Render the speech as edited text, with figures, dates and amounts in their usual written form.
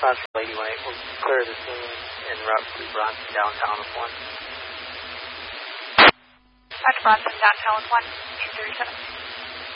Lady 1-8, we'll clear the scene en route to Bronson downtown with 1. Roger, Bronson downtown with 1, 237.